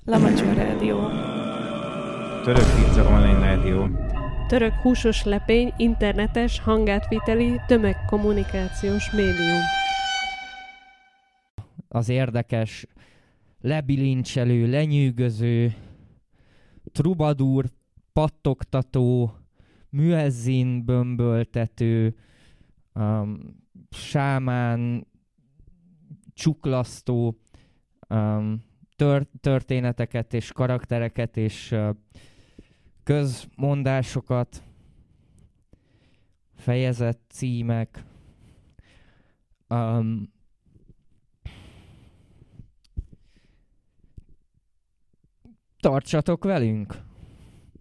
La Mature Rádió. Török pizza online rádió. Török húsos lepény, internetes, hangátviteli, tömegkommunikációs médium. Az érdekes, lebilincselő, lenyűgöző, trubadúr, pattogtató, müezzin bömböltető, sámán, csuklasztó történeteket és karaktereket és közmondásokat, fejezet címek, tartsatok velünk!